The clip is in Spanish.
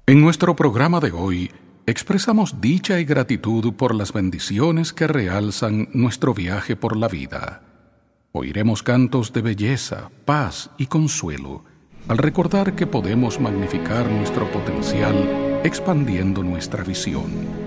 En nuestro programa de hoy, expresamos dicha y gratitud por las bendiciones que realzan nuestro viaje por la vida. Oiremos cantos de belleza, paz y consuelo, al recordar que podemos magnificar nuestro potencial expandiendo nuestra visión.